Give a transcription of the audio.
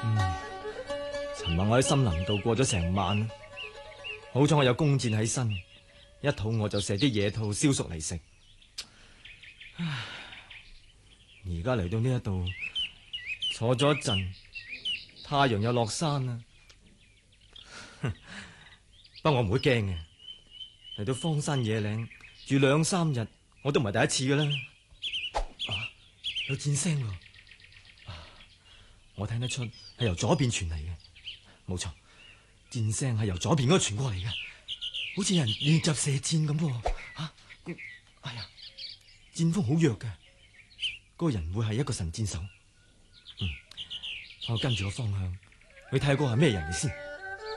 尋晚我喺森林度過咗成晚，好彩我有弓箭喺身，一肚餓就射啲野兔燒熟嚟食。而家嚟到呢一度坐咗一陣，太陽又落山啦。不過我唔會驚嘅，嚟到荒山野嶺住2、3日，我都唔係第一次噶啦。有箭聲喎，我聽得出係由左邊傳嚟嘅。冇錯，箭聲係由左邊嗰度傳過嚟嘅，好似有人練習射箭咁喎。哎呀，箭鋒好弱嘅，嗰個人會係一個神箭手。我跟住個方向去睇下嗰個係咩人嚟先。